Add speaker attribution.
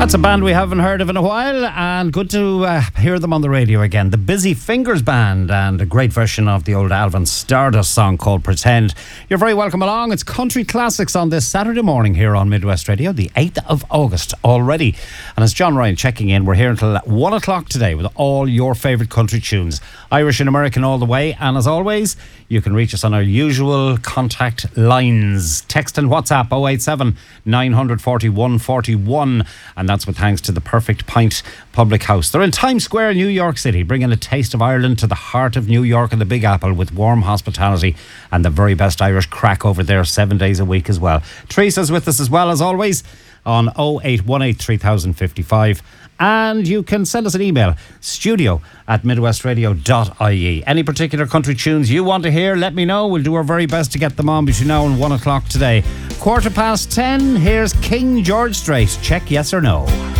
Speaker 1: That's a band we haven't heard of in a while, and good to hear them on the radio again. The Busy Fingers Band, and a great version of the old Alvin Stardust song called Pretend. You're very welcome along. It's Country Classics on this Saturday morning here on Midwest Radio, the 8th of August already. And as John Ryan checking in, we're here until 1 o'clock today with all your favourite country tunes, Irish and American all the way. And as always, you can reach us on our usual contact lines. Text and WhatsApp 087 940 141, and that's with thanks to the Perfect Pint Public House. They're in Times Square, New York City, bringing a taste of Ireland to the heart of New York and the Big Apple with warm hospitality and the very best Irish crack over there 7 days a week as well. Teresa's with us as well as always on 0818 3055. And you can send us an email, studio@midwestradio.ie. Any particular country tunes you want to hear, let me know. We'll do our very best to get them on between now and 1 o'clock today. 10:15, here's King George Strait. Check yes or no.